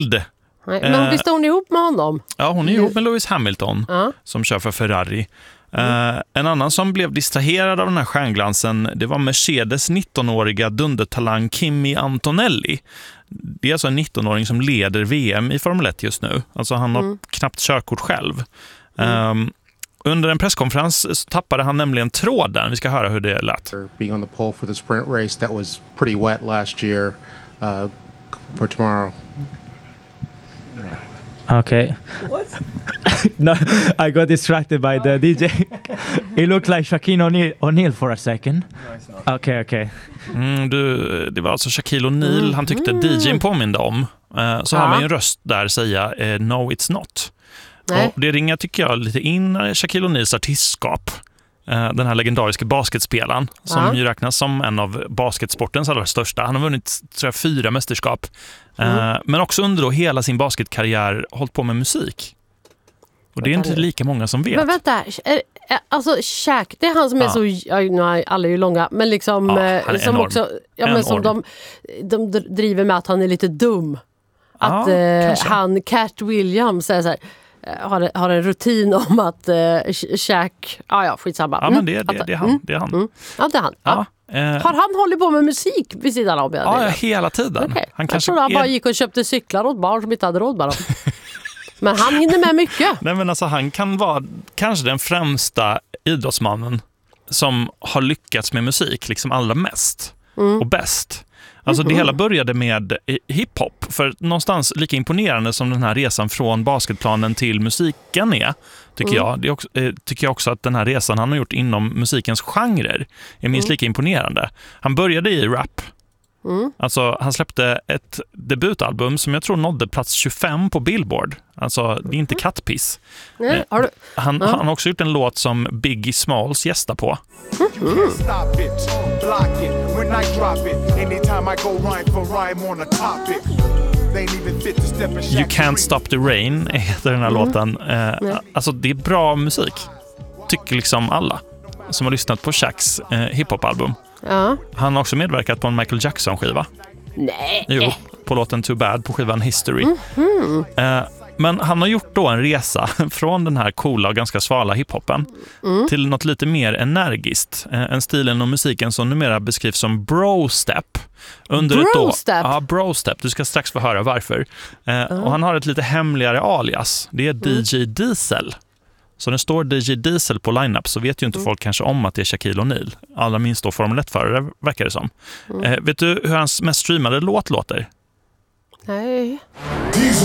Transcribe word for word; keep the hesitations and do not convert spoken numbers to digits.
bild. Nej, men visst är hon ihop med honom? Ja, hon är ihop med Lewis Hamilton ja. som kör för Ferrari. Mm. Uh, en annan som blev distraherad av den här stjärnglansen, det var Mercedes nittonåriga dundertalang Kimi Antonelli. Det är alltså en nittonåring som leder V M i Formel ett just nu. Alltså han har mm. knappt körkort själv. Mm. Um, under en presskonferens så tappade han nämligen tråden. Vi ska höra hur det lät. Being on the pole for the sprint race that was pretty wet last year uh, for tomorrow. Okay. What? No, I got distracted by the D J. It looked like Shaquille O'Neal, O'Neal for a second. No, it's not. Okay, okay. Mm, du, det var alltså Shaquille O'Neal han tyckte D J:n påminde om. Uh, så ja. har man ju en röst där säga uh, no it's not. Nej. Och det ringer tycker jag lite in Shaquille O'Neals artistskap. Uh, den här legendariska basketspelaren som ja. ju räknas som en av basketsportens allra största. Han har vunnit tror jag, fyra mästerskap. Mm. Uh, men också under då hela sin basketkarriär hållit på med musik. Och det är inte lika många som vet. Men vänta, alltså Shaq, det är han som är ja. så, ja, nu är alla ju långa, men liksom ja, han är som enorm. också, ja men som de, de driver med att han är lite dum. Att ja, eh, han, Cat Williams säger så här, har, har en rutin om att eh, Shaq, ja ja, skitsamma. Ja men det, det, det, det är han. Det är han. Mm. Ja, det är han. Ja. Ja. Eh. Har han hållit på med musik vid sidan av? Ja, hela tiden. Okay. Han jag trodde han är... bara gick och köpte cyklar åt barn som inte hade råd med dem. Men han hinner med mycket. Nej men alltså han kan vara kanske den främsta idrottsmannen som har lyckats med musik liksom allra mest mm. och bäst. Alltså det hela började med hiphop, för någonstans lika imponerande som den här resan från basketplanen till musiken är, tycker mm. jag. Det är också, eh, tycker jag också att den här resan han har gjort inom musikens genrer är minst mm. lika imponerande. Han började i rap. Mm. Alltså han släppte ett debutalbum som jag tror nådde plats tjugofem på Billboard. Alltså det är inte kattpiss. Mm. Eh, har du... han, mm. han har också gjort en låt som Biggie Smalls gästar på. Mm. You Can't Stop the Rain heter den här mm. låten. Eh, mm. Alltså det är bra musik. Tycker liksom alla som har lyssnat på Shaqs eh, hiphop-album. Ja. Han har också medverkat på en Michael Jackson-skiva. Nej. Jo, på låten Too Bad på skivan History. Mm-hmm. Eh, men han har gjort då en resa från den här coola och ganska svala hiphopen mm. till något lite mer energiskt. Eh, en stilen och musiken som numera beskrivs som bro-step. Under bro-step? Ett år, ja, bro-step. Du ska strax få höra varför. Eh, uh-huh. Och han har ett lite hemligare alias. Det är D J mm. Diesel. Så när det står D J Diesel på line-up så vet ju inte mm. folk kanske om att det är Shaquille O'Neal. Allra minst då Formel ett-förare verkar det som. Mm. Eh, vet du hur hans mest streamade låt låter? Nej.